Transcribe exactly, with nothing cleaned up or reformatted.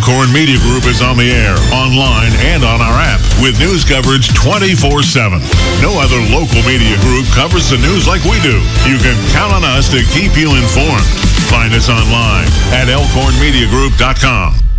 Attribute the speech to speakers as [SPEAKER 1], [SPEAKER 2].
[SPEAKER 1] Elkhorn Media Group is on the air, online, and on our app with news coverage twenty-four seven. No other local media group covers the news like we do. You can count on us to keep you informed. Find us online at elkhorn media group dot com.